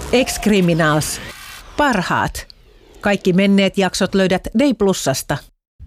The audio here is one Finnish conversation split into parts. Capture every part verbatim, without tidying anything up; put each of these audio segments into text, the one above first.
Ex-Criminals. Parhaat. Kaikki menneet jaksot löydät Day Plusasta.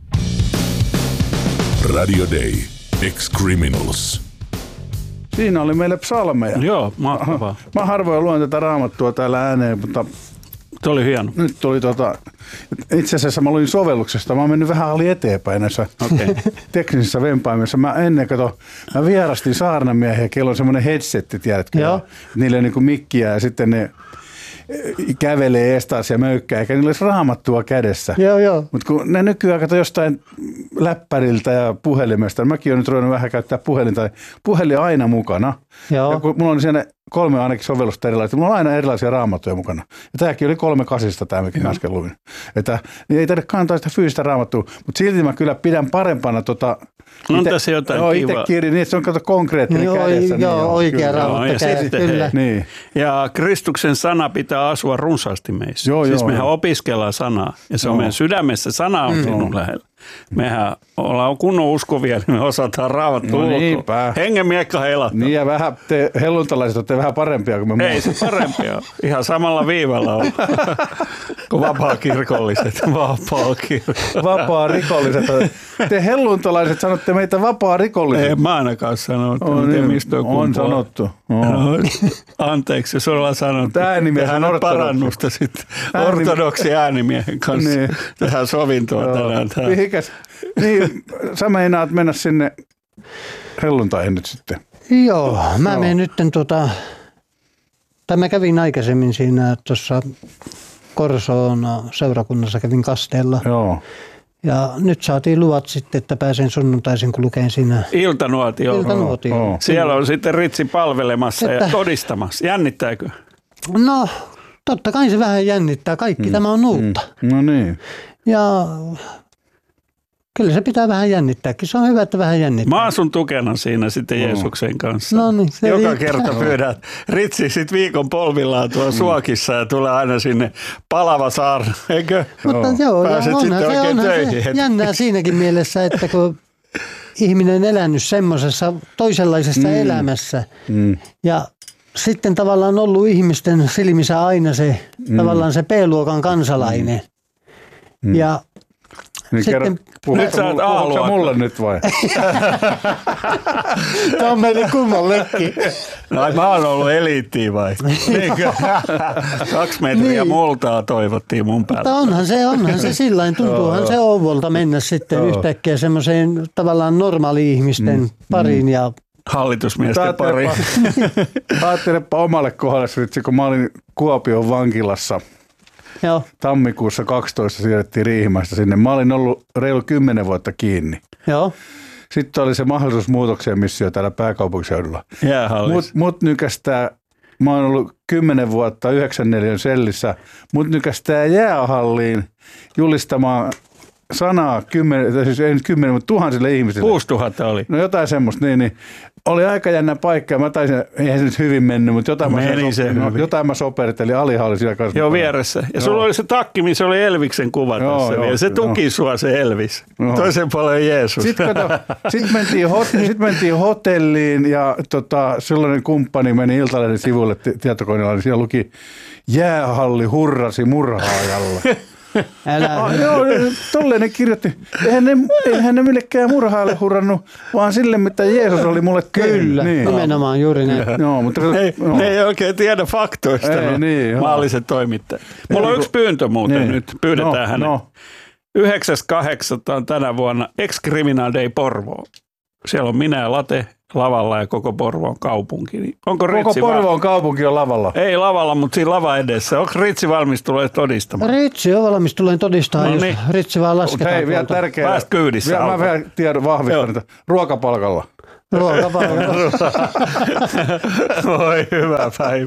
Radio Day. Ex-Criminals. Siinä oli meille psalmeja. Joo, mahtavaa. Mä harvoin luen tätä raamattua täällä ääneen, mutta se oli hieno. Nyt tuli tota, itse asiassa mä luin sovelluksesta, mä oon mennyt vähän ali eteenpäin näissä okay. teknisissä vempaimissa. Mä ennen kato, mä vierastin saarnamiehiä, kello on semmoinen headsetti, tiedätkö? Joo. Niillä on niinku mikkiä ja sitten ne kävelee estaas ja möykkää, eikä niillä olisi raamattua kädessä. Joo, joo. Mutta kun ne nykyään kato jostain läppäriltä ja puhelimesta, mäkin olen nyt ruvennut vähän käyttää puhelinta, puhelin aina mukana. Joo. Ja kun mulla on siinä kolme ainakin sovellusta erilaisia, mulla on aina erilaisia raamattuja mukana. Ja tämäkin oli kolme kasista tämä, mikä mä äsken luin. Että niin ei tarvitse kantaa sitä fyysistä raamattua, mutta silti mä kyllä pidän parempana tota... On ite, tässä jotain joo, kivaa. Itse kirja, niin että se on kato konkreettinen joo, kädessä. Joo, niin oikea raamattu kädessä, kyllä. Niin. Ja Kristuksen sana pitää asua runsaasti meissä. Joo, siis joo, mehän joo. opiskellaan sanaa ja se on joo. meidän sydämessä. Sana on mm. sinun lähellä. Mehän ollaan kunnon uskovia, niin me osataan raamattua no ulkoa. Hengen miekka heilahtaa. Niin ja vähän te helluntalaiset olette vähän parempia kuin me muut. Ei se parempia. Ihan samalla viivalla on kuin vapaa-kirkolliset. Vapaa-kirkolliset. Vapaa-rikolliset. Te helluntalaiset sanotte meitä vapaa-rikolliset. Ei mä ainakaan sanonut. On, Miten, niin, mistä on, on sanottu. No, anteeksi, jos ollaan sanottu. Äänimiehen tehdään parannusta sitten Äänimies. ortodoksi äänimiehen kanssa. Niin. Tehdään sovintoa Joo. tänään. Mihikäs? Niin, sä meinaat mennä sinne helluntaihin nyt sitten. Joo, mä menen nyt tota, tai mä kävin aikaisemmin siinä tuossa Korsoon seurakunnassa, kävin Kasteella. Joo. Ja nyt saatiin luvat sitten, että pääsen sunnuntaisin, kun lukeen siinä. Iltanuotio. Iltanuotio. Oh, oh. Siellä on sitten Ritsi palvelemassa että, ja todistamassa. Jännittääkö? No, totta kai se vähän jännittää. Kaikki mm. tämä on uutta. Mm. No niin. Ja kyllä se pitää vähän jännittääkin. Se on hyvä, että vähän jännittää. Mä oon sun tukena siinä sitten Jeesuksen kanssa. No niin, se Joka riittää. kerta pyydät. Ritsi sitten viikon polvillaan tuolla suokissa ja tulee aina sinne palava saarna, eikö? Mutta joo, Pääset ja sitten onhan se, oikein onhan töihin. se jännää siinäkin mielessä, että kun ihminen on elänyt semmoisessa toisenlaisessa mm. elämässä mm. ja sitten tavallaan ollut ihmisten silmissä aina se mm. tavallaan se B-luokan kansalainen. Mm. Ja niin sitten nyt sä oot A-luokka. Mulle nyt vai? Tämä on meille kummallekin. No, mä oon ollut eliittiä vai? Niinkö? Kaksi metriä niin. multaa toivottiin mun päälle. Mutta onhan se, onhan se sillain. Tuntuuhan se Ouvolta mennä sitten Joo. yhtäkkiä semmoiseen tavallaan normaali-ihmisten mm. pariin ja hallitusmiesten pariin. Ajattelepa omalle kohdalle, kun mä olin Kuopion vankilassa. Joo. Tammikuussa kaksitoista siirrettiin Riihimäestä sinne. Mä olin ollut reilu kymmenen vuotta kiinni. Joo. Sitten oli se mahdollisuus muutokseen missio täällä pääkaupunkiseudulla. Mut, mut nykästää, mä oon ollut kymmenen vuotta yhdeksänkymmentäneljä sellissä, mut nykästää jäähalliin julistamaan sanaa kymmenen, siis ei nyt kymmenen, mutta tuhansille ihmisille. kuusituhatta oli. No jotain semmoista, niin, niin. Oli aika jännä paikka ja mä taisin, eihän se nyt hyvin mennyt, mutta jotain, Meni mä, se no, jotain mä soperittelin, Alihan oli siellä kanssa. Joo, vieressä. Ja joo. Sulla oli se takki, missä oli Elviksen kuva joo, tässä joo, vielä. Se tuki joo. sua se Elvis. Joo. Toisen puolen Jeesus. Sitten kato, sit mentiin, hot- sit mentiin hotelliin ja tota, sellainen kumppani meni Iltalehden sivuille tietokoneella, niin siellä luki jäähalli hurrasi murhaajalla. Älä. Ah, joo, tolleen ne kirjoitti. Eihän ne, eihän ne millekään murhaajalle hurrannut, vaan sille, mitä Jeesus oli mulle tehnyt. Kyllä, niin. nimenomaan juuri näin. Joo, mutta, ei, no. ne ei oikein tiedä faktoista, ei, no, niin, maalliset toimittajat. Mulla on yksi pyyntö muuten niin. nyt, pyydetään no, hänen. No. yhdeksäs kahdeksatta on tänä vuonna Ex-Criminal Day Porvoo. Siellä on minä ja Late lavalla ja koko Porvoon kaupunki. Onko koko Ritsi Porvoon val... kaupunki on lavalla? Ei lavalla, mutta siinä lava edessä. Onko Ritsi valmis tulee todistamaan? Ritsi on valmis tulee todistamaan, no niin. jos Ritsi vaan lasketaan. Hei, vielä tärkeää. Pääst kyydissä. Vielä, mä vielä tiedon vahvistan, että ruokapalkalla. Ruokapalkalla. Oi hyvä päivä.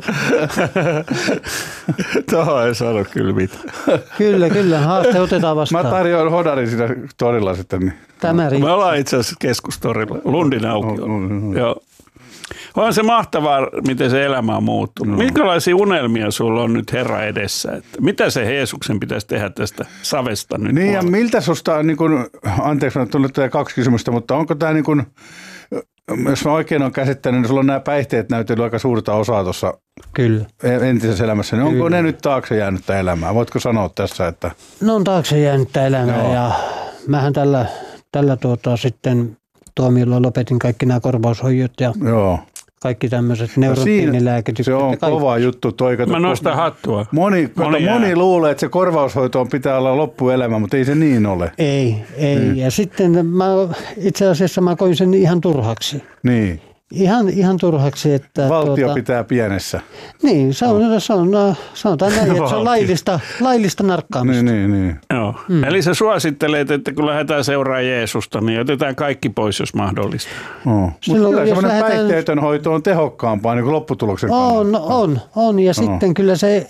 Tuohon ei sano kyllä mitään. Kyllä, kyllä. Haaste otetaan vastaan. Mä tarjoan hodarin siinä torilla sitten. Niin. Tämä riittää. Me ollaan itse asiassa keskustorilla. Lundin aukiolla. No, no, no. Joo. On se mahtavaa, miten se elämä on muuttunut. No. Minkälaisia unelmia sulla on nyt Herra edessä? Että mitä se Jeesuksen pitäisi tehdä tästä savesta nyt? Niin puolella? Ja miltä susta, niin kun, anteeksi, on tullut kaksi kysymystä, mutta onko tämä niin kun, jos mä oikein olen käsittänyt, niin sulla on nämä päihteet näytellyt aika suurta osaa tuossa Kyllä. entisessä elämässä. Niin onko Kyllä. ne nyt taakse jäänyttä elämää? Voitko sanoa tässä, että... Ne on taakse jäänyttä elämää Joo. ja mähän tällä, tällä tuota, sitten tuomiolla lopetin kaikki nämä korvaushoidot ja Joo. kaikki tämmöiset neuroteenilääkitykset. Se on kova juttu toi. Kato, mä nostan hattua. Moni, kato, moni, moni luulee, että se korvaushoito pitää olla loppuelämä, mutta ei se niin ole. Ei, ei. Mm. Ja sitten mä, itse asiassa mä koin sen ihan turhaksi. Niin. Ihan, ihan turhaksi, että... Valtio tuota, pitää pienessä. Niin, se on, se on, no, sanotaan näin, että se on laillista, laillista narkkaamista. Niin, niin, niin. Joo. Mm. Eli sä suosittelet, että kun lähdetään seuraamaan Jeesusta, niin otetaan kaikki pois, jos mahdollista. Oh. Mutta kyllä semmoinen lähdetään... päihteetön hoito on tehokkaampaa niin kuin lopputuloksen on, kannalta. On, on. Ja oh. sitten kyllä se,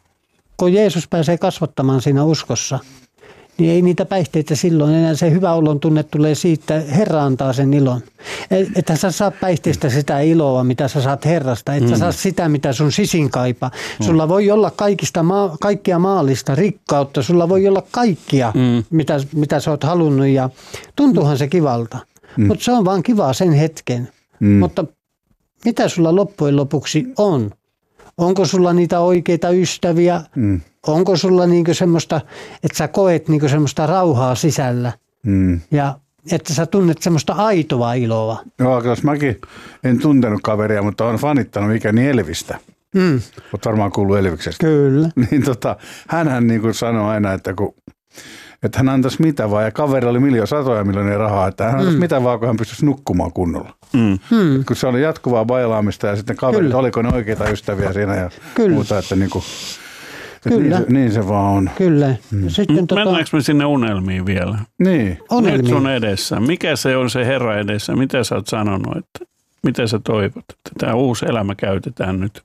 kun Jeesus pääsee kasvattamaan siinä uskossa, niin ei niitä päihteitä silloin enää. Se hyvä olon tunne tulee siitä, Herra antaa sen ilon. Että sä saat päihteistä sitä iloa, mitä sä saat Herrasta. Että mm. sä saat sitä, mitä sun sisin kaipaa. Mm. Sulla voi olla kaikista maa, kaikkia maallista rikkautta. Sulla voi olla kaikkia, mm. mitä, mitä sä oot halunnut. Ja tuntuuhan se kivalta. Mm. Mutta se on vaan kivaa sen hetken. Mm. Mutta mitä sulla loppujen lopuksi on? Onko sulla niitä oikeita ystäviä? Mm. Onko sulla niinku semmoista, että sä koet niinku semmoista rauhaa sisällä mm. ja että sä tunnet semmoista aitoa iloa? Joo, jos mäkin en tuntenut kaveria, mutta olen fanittanut ikäni Elvistä. Mm. Olet varmaan kuullut Elviksestä. Kyllä. Niin tota, hänhän niinku sanoi aina, että, kun, että hän antaisi mitä vaan, ja kaveri oli miljoona satoja miljoonia rahaa, että hän antaisi mm. mitä vaan, kun hän pystyisi nukkumaan kunnolla. Mm. Mm. Kun se oli jatkuvaa bailaamista ja sitten kaverit, Kyllä. oliko ne oikeita ystäviä siinä ja Kyllä. muuta, että niinku... Kyllä. Niin, se, niin se vaan on. Kyllä. Mm. Sitten tota... Mennäänkö me sinne unelmiin vielä? Niin. Nyt sun edessä. Mikä se on se Herra edessä? Mitä sä oot sanonut? Että, mitä sä toivot? Että tämä uusi elämä käytetään nyt.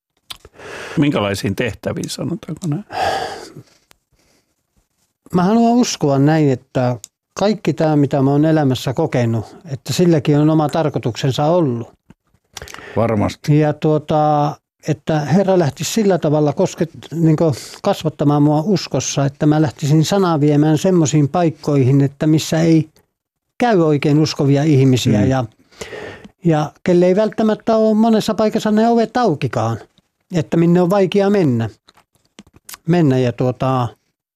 Minkälaisiin tehtäviin sanotaanko näin? Mä haluan uskoa näin, että kaikki tämä, mitä mä oon elämässä kokenut, että silläkin on oma tarkoituksensa ollut. Varmasti. Ja tuota... että Herra lähti sillä tavalla kosket, niin kasvattamaan mua uskossa, että mä lähtisin sanaa viemään semmoisiin paikkoihin, että missä ei käy oikein uskovia ihmisiä mm. ja, ja kelle ei välttämättä ole monessa paikassa ne ovet aukikaan, että minne on vaikea mennä. mennä ja tuota,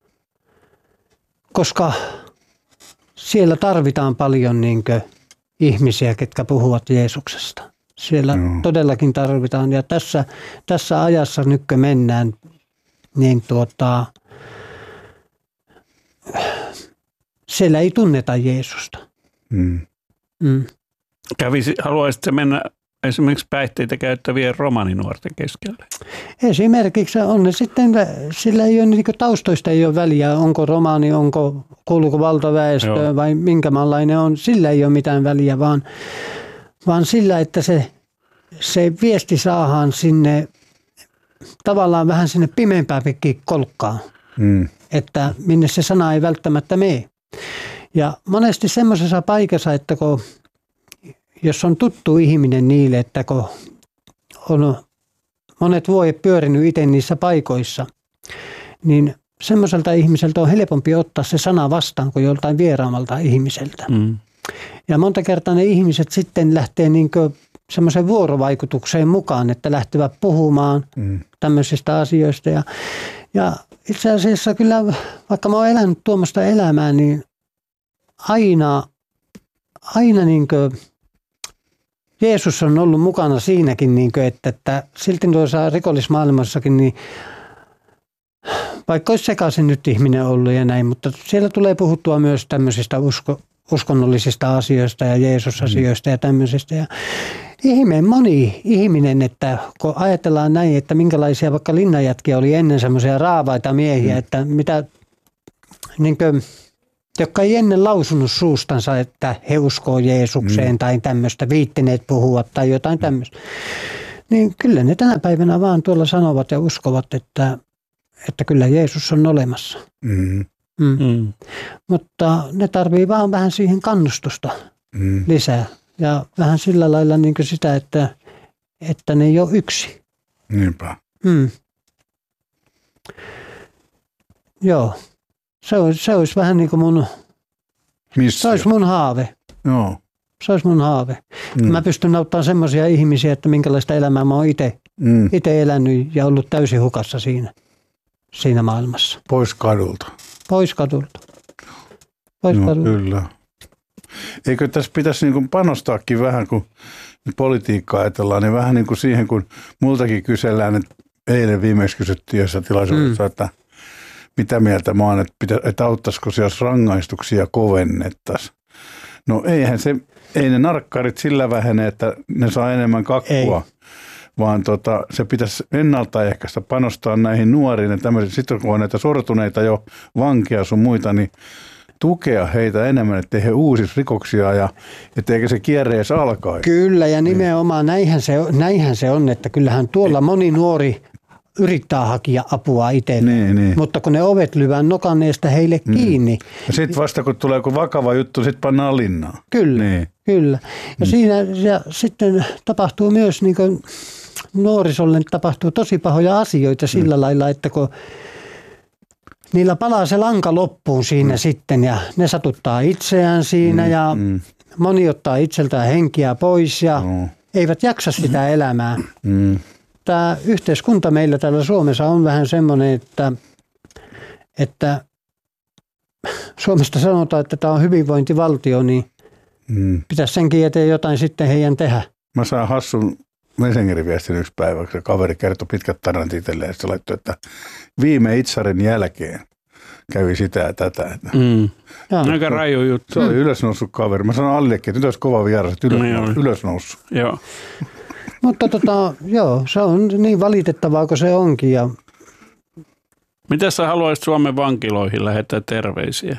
koska siellä tarvitaan paljon niin kuin ihmisiä, ketkä puhuvat Jeesuksesta. Siellä no. todellakin tarvitaan ja tässä, tässä ajassa nyt kun mennään, niin tuota, siellä ei tunneta Jeesusta. Mm. Mm. Kävisi, haluaisitko mennä esimerkiksi päihteitä käyttävien romaninuorten keskelle? Esimerkiksi on ne sitten, sillä ei ole niin kuin taustoista ei ole väliä, onko romani, onko kuuluuko valtaväestö Joo. vai minkä maanlainen on, sillä ei ole mitään väliä, vaan vaan sillä, että se, se viesti saadaan sinne tavallaan vähän sinne pimeämpään kolkkaan, mm. että minne se sana ei välttämättä mene. Ja monesti semmoisessa paikassa, että kun, jos on tuttu ihminen niille, että kun on monet vuodet pyörinyt itse niissä paikoissa, niin semmoiselta ihmiseltä on helpompi ottaa se sana vastaan kuin joltain vieraamalta ihmiseltä. Mm. Ja monta kertaa ne ihmiset sitten lähtee niin kuin semmoiseen vuorovaikutukseen mukaan, että lähtevät puhumaan mm. tämmöisistä asioista. Ja, ja itse asiassa kyllä, vaikka mä oon elänyt tuommoista elämää, niin aina, aina niin kuin Jeesus on ollut mukana siinäkin, niin kuin, että, että silti tuossa rikollismaailmassakin, niin vaikka olisi sekaisin nyt ihminen ollut ja näin, mutta siellä tulee puhuttua myös tämmöisistä usko, uskonnollisista asioista ja Jeesus-asioista ja tämmöisistä. Ja ihmeen moni ihminen, että kun ajatellaan näin, että minkälaisia vaikka linnanjätkiä oli ennen semmoisia raavaita miehiä, mm. että mitä, niin kuin, jotka ei ennen lausunut suustansa, että he uskoo Jeesukseen mm. tai tämmöistä, viittineet puhua tai jotain tämmöistä. Niin kyllä ne tänä päivänä vaan tuolla sanovat ja uskovat, että, että kyllä Jeesus on olemassa. Mm. Mm. Mm. Mutta ne tarvii vaan vähän siihen kannustusta mm. lisää. Ja vähän sillä lailla niin kuin sitä, että, että ne ei ole yksi. Niinpä. Mm. Joo. Se olisi, se olisi vähän niin kuin mun, Missio. Se olisi mun haave. Joo. Se olisi mun haave. Mm. Mä pystyn auttamaan semmoisia ihmisiä, että minkälaista elämää mä oon itse mm. elänyt ja ollut täysin hukassa siinä, siinä maailmassa. Pois kadulta. Pois kadulta. Pois no, kadulta. Kyllä. Eikö tässä pitäisi niin kuin panostaakin vähän, kun politiikkaa ajatellaan, niin vähän niin kuin siihen, kun multakin kysellään, että eilen viimeksi kysyttiin jossain tilaisuudessa, mm. että mitä mieltä mä oon, että, pitä, että auttaisiko se, jos rangaistuksia kovennettaisiin. No eihän se, ei ne narkkarit sillä vähene, että ne saa enemmän kakkua, ei. Vaan tota, se pitäisi ennaltaehkäistä panostaa näihin nuoriin ja tämmöisiin. Sitten kun on näitä sortuneita jo vankia sun muita, niin tukea heitä enemmän, ettei he uusisi rikoksia ja etteikö se kierre edes alkaisi. Kyllä ja nimenomaan niin. näinhän, se, näinhän se on, että kyllähän tuolla moni nuori yrittää hakea apua itselleen, niin, niin. mutta kun ne ovet lyvään nokanneesta heille mm. kiinni. Ja sitten vasta kun tulee joku vakava juttu, sitten pannaan linnaan. Kyllä, niin. kyllä. Ja mm. siinä ja sitten tapahtuu myös, niin kuin nuorisolle tapahtuu tosi pahoja asioita sillä mm. lailla, että kun niillä palaa se lanka loppuun siinä mm. sitten ja ne satuttaa itseään siinä mm. ja mm. moni ottaa itseltään henkiä pois ja mm. eivät jaksa sitä mm. elämää. Mm. Tämä yhteiskunta meillä täällä Suomessa on vähän semmoinen, että, että Suomesta sanotaan, että tämä on hyvinvointivaltio, niin mm. pitäisi senkin eteen jotain sitten heidän tehdä. Mä saan hassun Messengerin viestin yksi päivä, kun se kaveri kertoi pitkät tarinat itselleen, ja se laittoi, että viime itsarin jälkeen kävi sitä ja tätä. Mm. Aika raju juttu. Se oli ylösnoussut kaveri. Mä sanoin Allillekin, että nyt olisi kova vieras, että ylös, no, ylösnoussut. Joo. Mutta tota, joo, se on niin valitettavaa kuin se onkin. Ja mitä sä haluaisit Suomen vankiloihin lähettää terveisiä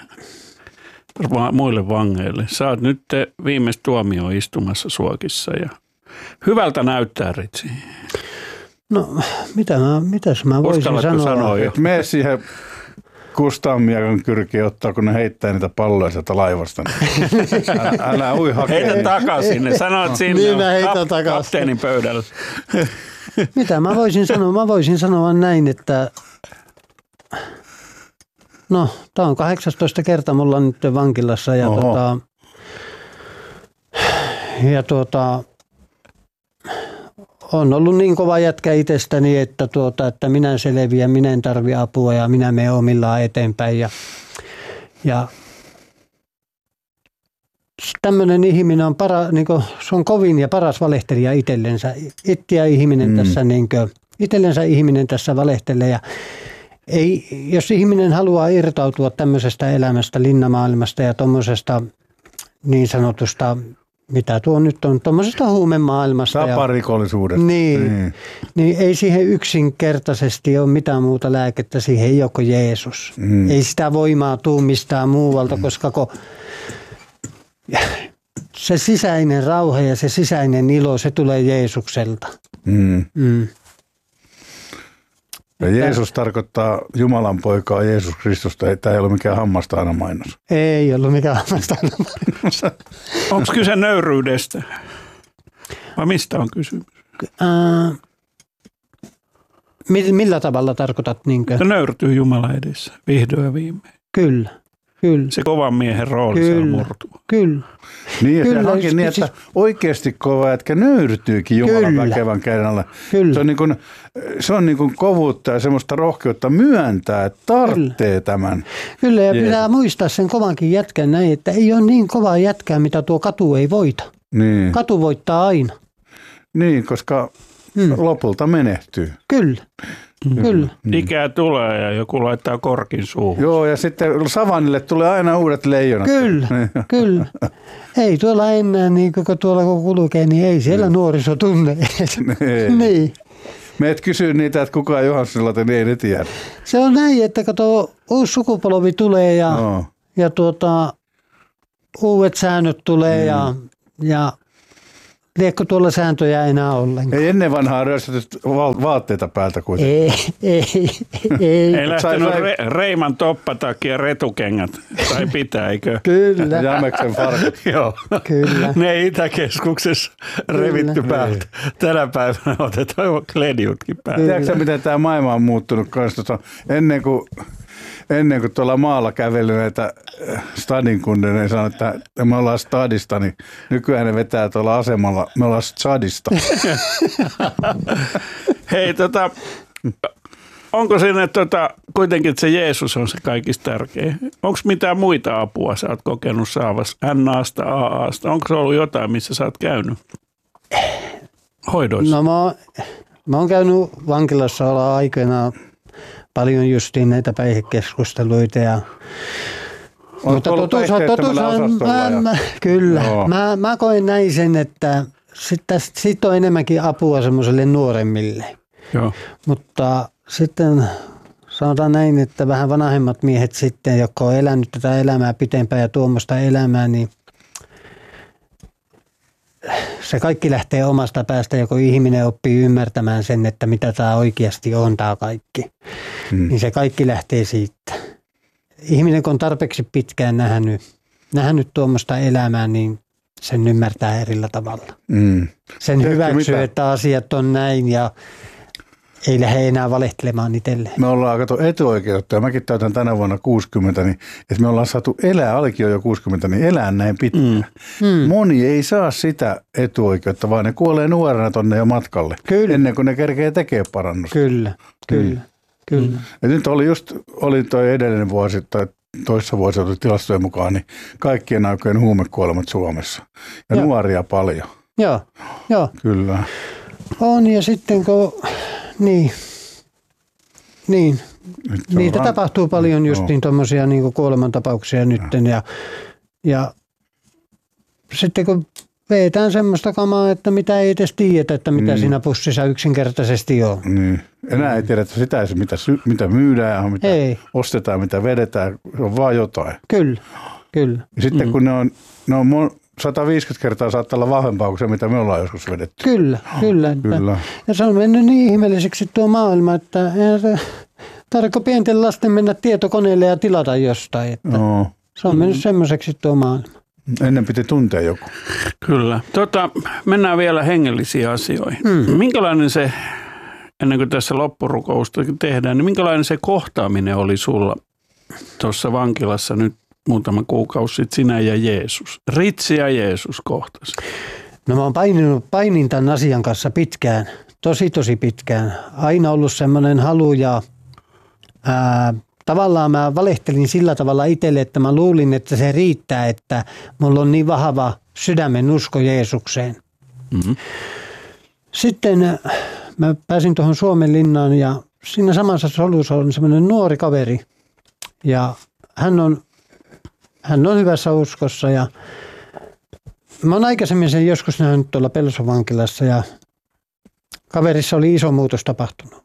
muille vangeille? Sä oot nyt viimeistä tuomioon istumassa Suokissa ja hyvältä näyttää, Ritsi. No, mitä mä, mitäs mä voisin Uskallatko sanoa? sanoa jo? Mene siihen Kustaammiakan kyrkiin ottaa, kun ne heittää niitä palloja sieltä laivasta. Älä, älä ui hakee. Heitä takaisin. Ne sanoit sinne niin kap, kapteenin pöydällä. Mitä mä voisin sanoa? Mä voisin sanoa näin, että no, tää on kahdeksastoista kerta mulla nyt vankilassa ja Oho. tota ja tuota on ollut niin kova jätkä itsestäni, että, tuota, että minä selviän, minä en tarvi apua ja minä menen omillaan eteenpäin. Ja, ja tämmöinen ihminen on, para, niin kuin, se on kovin ja paras valehtelija itsellensä. Ittiä ihminen mm. tässä, niin kuin, itsellensä ihminen tässä valehtelee. Ja ei, jos ihminen haluaa irtautua tämmöisestä elämästä, linnamaailmasta ja tuommoisesta niin sanotusta, mitä tuo nyt on, tuommoisesta huumemaailmasta. Taparikollisuudesta. Niin, niin. niin ei siihen yksinkertaisesti ole mitään muuta lääkettä, siihen ei ole kuin Jeesus. Mm. Ei sitä voimaa tuu mistään muualta, mm. koska kun se sisäinen rauha ja se sisäinen ilo, se tulee Jeesukselta. Mm. Mm. Ja Jeesus tarkoittaa Jumalan poikaa Jeesus Kristusta. Tämä ei ole mikään hammastaana mainos. Ei ollut mikään hammastaana mainos. Onko kyse nöyryydestä? Vai mistä on kysymys? Äh, millä tavalla tarkoitat? Niinkö? Se nöyrtyy Jumala edessä, vihdoin ja viimein. Kyllä. Kyllä. Se kovan miehen rooli saa murtua. Kyllä. Niin, Kyllä, se onkin niin, että oikeasti kova jätkä nöyrtyykin Jumalan Kyllä. väkevän käden alle. Kyllä. Se on, niin kuin, se on niin kuin kovuutta ja semmoista rohkeutta myöntää, että tarvitsee Kyllä. tämän. Kyllä, ja pitää muistaa sen kovankin jätkän näin, että ei ole niin kovaa jätkää, mitä tuo katu ei voita. Niin. Katu voittaa aina. Niin, koska hmm. lopulta menehtyy. Kyllä. Mm. Kyllä. Ikää tulee ja joku laittaa korkin suuhun. Joo, ja sitten savannille tulee aina uudet leijonat. Kyllä, kyllä. Ei tuolla enää, niin kun tuolla kun kulkee, niin ei siellä mm. nuoriso tunne. niin. Me et kysy niitä, että kuka on Johanssilla, niin ei ne tiedä. Se on näin, että kun tuo uusi sukupolvi tulee ja, no. ja tuota, uudet säännöt tulee mm. ja, ja liekko tuolla sääntöjä enää ollenkaan? Ei ennen vanhaa ryöstetty vaatteita päältä kuitenkin. Ei, ei, ei. Ei lähtenyt re, Reiman toppatakia retukengät, tai pitääkö? Kyllä. Jämeksen farkut. Joo. Kyllä. Ne Itäkeskuksessa revitty päältä. Tänä päivänä otetaan kledjutkin päältä. Tiedätkö miten tämä maailma on muuttunut kanssa? Ennen kuin Ennen kuin tuolla maalla käveli näitä stadin kundeja, ne sanoi, että me ollaan stadista, niin nykyään ne vetää tuolla asemalla, me ollaan stadista. Hei, tota, onko siinä tota, kuitenkin, että se Jeesus on se kaikista tärkein? Onko mitään muita apua sä oot kokenut saavassa N A:sta, A A:sta? Onko se ollut jotain, missä sä oot käynyt hoidoissa? No mä oon, mä oon käynyt vankilassa olla aikoinaan. Paljon justiin näitä päihdekeskusteluita. Ja, mutta totuushan, totuushan mä, mä, kyllä. Mä, mä koen näin sen, että sitten sit on enemmänkin apua semmoiselle nuoremmille. Joo. Mutta sitten sanotaan näin, että vähän vanhemmat miehet sitten, jotka on elänyt tätä elämää pitempään ja tuommoista elämää, niin se kaikki lähtee omasta päästä, joko ihminen oppii ymmärtämään sen, että mitä tämä oikeasti on tämä kaikki. Hmm. Niin se kaikki lähtee siitä. Ihminen, kun on tarpeeksi pitkään nähnyt, nähnyt tuommoista elämää, niin sen ymmärtää erillä tavalla. Hmm. Sen Tehkö hyväksyy, mitä? Että asiat on näin ja ei lähde enää valehtelemaan itselleen. Me ollaan kato etuoikeutettu, mäkin täytän tänä vuonna kuusikymmentä, niin että me ollaan saatu elää, Alikin on jo kuusikymmentä, niin elää näin pitkään. Mm. Mm. Moni ei saa sitä etuoikeutta, vaan ne kuolee nuorena tonne jo matkalle, kyllä. Ennen kuin ne kerkee tekee parannusta. Kyllä, kyllä, mm. kyllä. Ja nyt oli just, oli toi edellinen vuosi, tai toissa vuosi oli tilastojen mukaan, niin kaikkien aikojen huumekuolemat Suomessa. Ja Joo. nuoria paljon. Joo, Joo. Kyllä. On ja sitten kun... Niin, niin. niitä ran... tapahtuu paljon just niin tuommoisia niin kuolemantapauksia nytten ja, ja sitten kun vetään semmoista kamaa, että mitä ei edes tiedetä, että mitä niin. siinä pussissa yksinkertaisesti on. Niin. Enää ei tiedetä sitä, mitä, sy- mitä myydään, mitä ei. ostetaan, mitä vedetään, se on vaan jotain. Kyllä, kyllä. Ja sitten mm. kun ne on, ne on sata viisikymmentä kertaa saattaa olla vahvempaa kuin se, mitä me ollaan joskus vedetty. Kyllä, kyllä. Että, kyllä. Ja se on mennyt niin ihmeelliseksi tuo maailma, että tarvitse pienten lasten mennä tietokoneelle ja tilata jostain. Että no. Se on mennyt mm. semmoiseksi tuo maailma. Ennen piti tuntea joku. Kyllä. Tota, mennään vielä hengellisiin asioihin. Mm. Minkälainen se, ennen kuin tässä loppurukousta tehdään, niin minkälainen se kohtaaminen oli sulla tuossa vankilassa nyt? Muutama kuukausi sitten sinä ja Jeesus. Ritsi ja Jeesus kohtasi. No mä oon paininut, painin tämän asian kanssa pitkään, tosi tosi pitkään. Aina ollut semmoinen halu ja ää, tavallaan mä valehtelin sillä tavalla itselle, että mä luulin, että se riittää, että mulla on niin vahva sydämen usko Jeesukseen. Mm-hmm. Sitten mä pääsin tuohon Suomenlinnaan ja siinä samassa solussa on semmoinen nuori kaveri ja hän on Hän on hyvässä uskossa ja mä oon aikaisemmin sen joskus nähnyt tuolla Pelson vankilassa ja kaverissa oli iso muutos tapahtunut.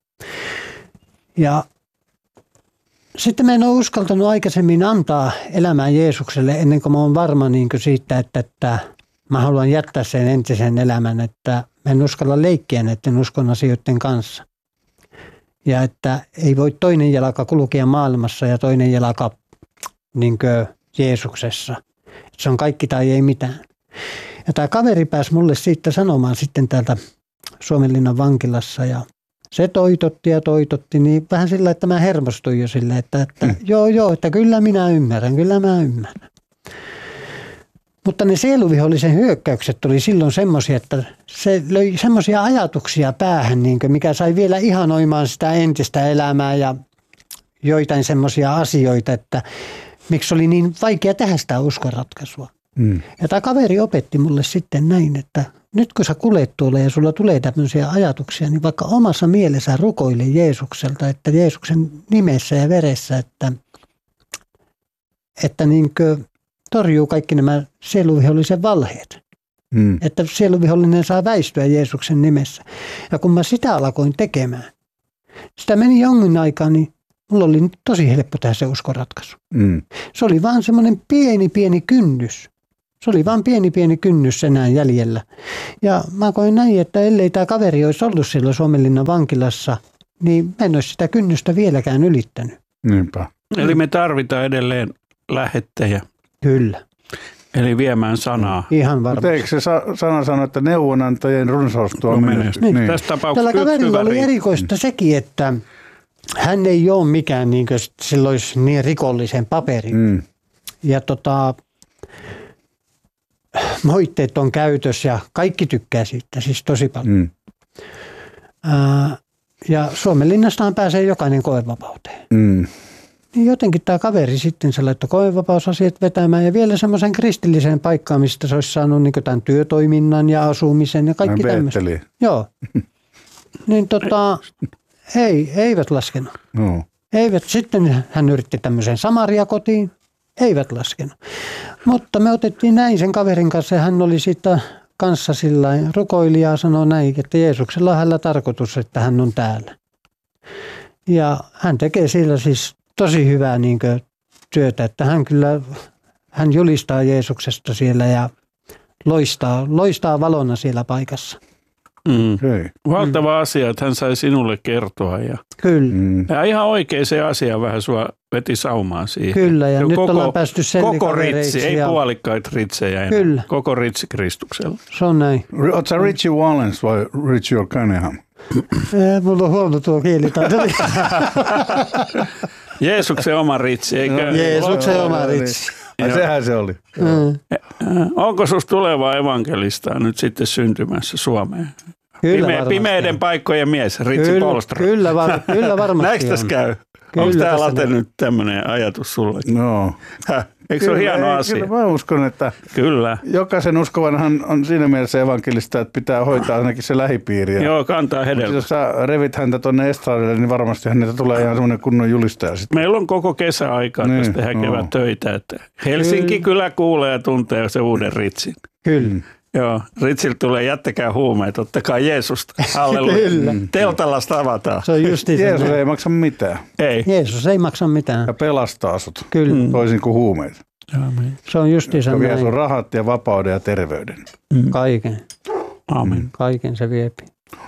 Ja sitten mä en ole uskaltanut aikaisemmin antaa elämää Jeesukselle ennen kuin mä oon varma niin kuin siitä, että, että mä haluan jättää sen entisen elämän, että mä en uskalla leikkiä näiden uskon asioiden kanssa. Ja että ei voi toinen jalka kulkea maailmassa ja toinen jalka niin kuin Jeesuksessa. Se on kaikki tai ei mitään. Ja tämä kaveri pääsi mulle siitä sanomaan sitten täältä Suomenlinnan vankilassa ja se toitotti ja toitotti niin vähän sillä, että mä hermostuin jo sillä, että, että mm. joo joo, että kyllä minä ymmärrän, kyllä mä ymmärrän. Mutta ne sieluvihollisen hyökkäykset oli silloin semmoisia, että se löi semmoisia ajatuksia päähän, niin kuin mikä sai vielä ihanoimaan sitä entistä elämää ja joitain semmoisia asioita, että miksi oli niin vaikea tehdä sitä uskonratkaisua. Mm. Ja tämä kaveri opetti mulle sitten näin, että nyt kun sä kulet tuolla ja sulla tulee tämmöisiä ajatuksia, niin vaikka omassa mielessä rukoile Jeesukselta, että Jeesuksen nimessä ja veressä, että, että niin kuin torjuu kaikki nämä sieluvihollisen valheet. Mm. Että sieluvihollinen saa väistyä Jeesuksen nimessä. Ja kun mä sitä alkoin tekemään, sitä meni jonkin aikaa, niin mulla oli tosi helppo tehdä se uskonratkaisu. Mm. Se oli vaan semmoinen pieni, pieni kynnys Se oli vain pieni pieni kynnys enää jäljellä. Ja mä koin näin, että ellei tämä kaveri olisi ollut siellä Suomenlinnan vankilassa, niin mä en olisi sitä kynnystä vieläkään ylittänyt. Niinpä. Eli me tarvitaan edelleen lähettäjä. Kyllä. Eli viemään sanaa. Ihan varmasti. Mutta eikö se sana sano, että neuvonantajien runsaus tuo menestystä? Niin. Niin. Tässä tapauksessa Tällä kaverilla oli riittää. erikoista sekin, että hän ei ole mikään niin kuin, sillä olisi niin rikollisen paperi. Mm. Ja tota, moitteet on käytössä ja kaikki tykkää siitä, siis tosi paljon. Mm. Ää, ja Suomenlinnastahan pääsee jokainen koevapauteen. Mm. Niin jotenkin tämä kaveri sitten se laittoi koevapausasiat vetämään ja vielä semmoisen kristilliseen paikkaan, mistä se olisi saanut niin tämän työtoiminnan ja asumisen ja kaikki tämmöistä. Joo. Niin tota, ei, eivät laskenut. No. Eivät. Sitten hän yritti tämmöisen Samaria-kotiin. Eivät laskenut. Mutta me otettiin näin sen kaverin kanssa ja hän oli siitä kanssa sillä rukoilija ja sanoi näin, että Jeesuksella on hänellä tarkoitus, että hän on täällä. Ja hän tekee sillä siis tosi hyvää niin kuin, työtä, että hän kyllä, hän julistaa Jeesuksesta siellä ja loistaa, loistaa valona siellä paikassa. Mm. Okay. Valtava mm. asia, että hän sai sinulle kertoa. Ja, Kyllä. Mm. ja ihan oikein se asia vähän sua veti saumaan siihen. Kyllä, ja, ja nyt koko, ollaan päästy koko ritsi, ei ja... puolikkaita ritsejä enää. Kyllä. Koko ritsi Kristuksella. Se on näin. Oletko sä Richie Valens vai Richie O'Cunningham? Mulla on huono tuo kielitaito. Jeesuksen oma ritsi, eikö? No, Jeesuksen oma ritsi. Ai sehän se oli. Mm. Onko susta tulevaa evankelistaa nyt sitten syntymässä Suomeen? Kyllä Pime- pimeiden paikkojen mies, Ritsi kyllä, Polström. Kyllä, var, kyllä varmasti. Näinkö tässä käy? Kyllä Onko tämä late on. nyt tämmöinen ajatus sulle? No. Häh? Eikö se ole hieno ei, asia? Kyllä mä uskon, että Kyllä. jokaisen uskovanhan on siinä mielessä evankelista, että pitää hoitaa ainakin se lähipiiri. Joo, kantaa hedelmää. Jos sä revit häntä tuonne estradille, niin varmasti häneltä tulee ihan semmoinen kunnon julistaja sitten. Meillä on koko kesä aikaa Niin, tästä tehdä no. kevät töitä. Että Helsinki kyllä kuulee ja tuntee se uuden Ritsin. Kyllä. Joo, Ritsiltä tulee jättäkää huumeet, ottakaa Jeesusta. Halleluja. Kyllä. Teltalasta avataan. Se on justi se. Jeesus ei maksa mitään Ei. Jeesus ei maksa mitään. ja pelastaa sut, Kyllä. Mm. toisin kuin huumeet. Amen. Se on justiinsa Se vie sun näin. rahat ja vapauden ja terveyden. Kaiken. Amen. Kaiken se viepi.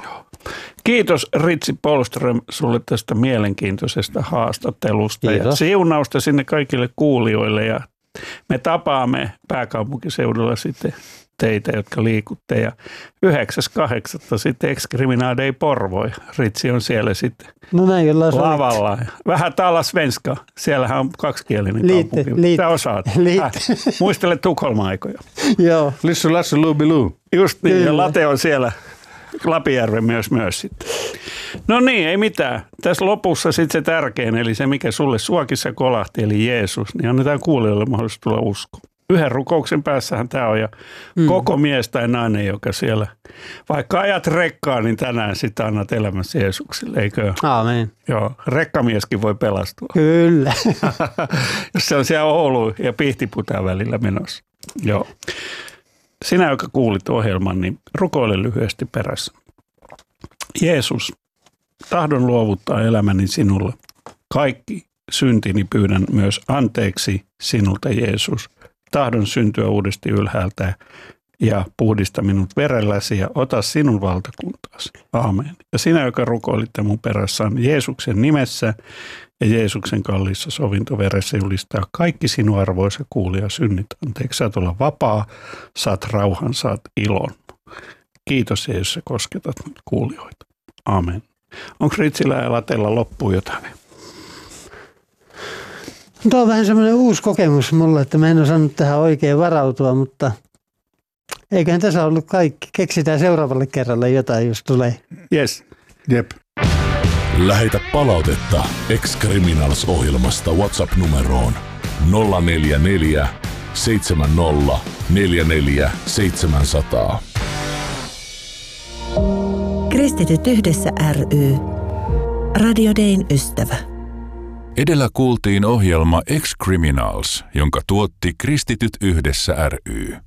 Kiitos Ritsi Polström sulle tästä mielenkiintoisesta haastattelusta. Kiitos. Ja siunausta sinne kaikille kuulijoille ja me tapaamme pääkaupunkiseudulla sitten teitä, jotka liikutte. Ja yhdeksäs kahdeksatta sitten Ex-Criminal Day Porvoo. Ritsi on siellä sitten No näin ollaan sovittu. lavalla. Vähän täällä svenska. Siellähän on kaksikielinen Liitte, kaupunki. liitte. Sä osaat. Liitte. Äh, muistele Tukholma-aikoja. Joo. Lissu, lassu, lubilu. Just niin, Kyllä. ja late on siellä Lapijärven myös myös sitten. No niin, ei mitään. Tässä lopussa sitten se tärkein, eli se mikä sulle suokissa kolahti, eli Jeesus, niin annetaan kuulijoille mahdollisuus tulla uskoon. Yhden rukouksen päässähän tämä on ja mm. koko mies tai nainen, joka siellä, vaikka ajat rekkaa, niin tänään sitä annat elämässä Jeesukselle, eikö? Aamen. Joo, rekkamieskin voi pelastua, Kyllä. jos se on siellä Oulu ja Pihtiputaan välillä menossa. Joo. Sinä, joka kuulit ohjelman, niin rukoile lyhyesti perässä. Jeesus, tahdon luovuttaa elämäni sinulle. Kaikki syntini pyydän myös anteeksi sinulta, Jeesus. Tahdon syntyä uudesti ylhäältä ja puhdista minut verelläsi ja ota sinun valtakuntaasi. Aamen. Ja sinä, joka rukoilitte mun perässä, on Jeesuksen nimessä ja Jeesuksen kalliissa sovintoveressä julistaa kaikki sinun arvoisa kuulija synnit. Anteeksi, saat olla vapaa, saat rauhan, saat ilon. Kiitos Jeesus, sä kosketat kuulijoita. Aamen. Onko Ritsillä ja Latella loppuun jotain? Tuo on vähän semmoinen uusi kokemus mulle, että mä en osannut tähän oikein varautua, mutta eiköhän tässä ollut kaikki. Keksitään seuraavalle kerralle jotain, jos tulee. Yes. Jep. Lähetä palautetta Ex-Criminals-ohjelmasta WhatsApp-numeroon nolla neljä neljä seitsemän nolla neljä neljä seitsemän nolla nolla. Kristityt yhdessä ry. Radio Dayn ystävä. Edellä kuultiin ohjelma Ex-Criminals, jonka tuotti Kristityt yhdessä ry.